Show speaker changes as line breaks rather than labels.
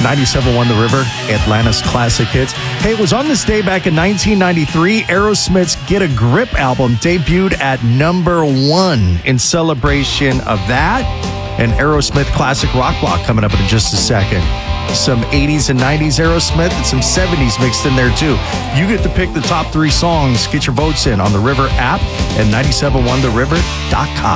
97.1 The River, Atlanta's classic hits. Hey, it was on this day back in 1993, Aerosmith's Get a Grip album debuted at number 1. In celebration of that, an Aerosmith classic rock block coming up in just a second. Some 80s and 90s Aerosmith and some 70s mixed in there too. You get to pick the top 3 songs. Get your votes in on the River app and 971theriver.com.